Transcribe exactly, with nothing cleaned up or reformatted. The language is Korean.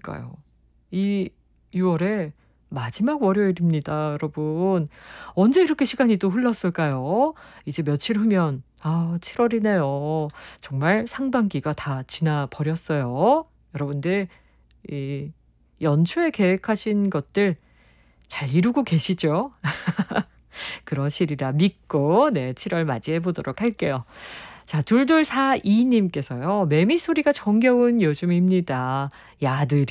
그러니까요. 이 유월의 마지막 월요일입니다, 여러분. 언제 이렇게 시간이 또 흘렀을까요? 이제 며칠 후면 아, 칠월이네요. 정말 상반기가 다 지나 버렸어요. 여러분들 이 연초에 계획하신 것들 잘 이루고 계시죠? 그러시리라 믿고 네, 칠월 맞이해 보도록 할게요. 자, 둘둘사이 님께서요. 매미 소리가 정겨운 요즘입니다. 야들이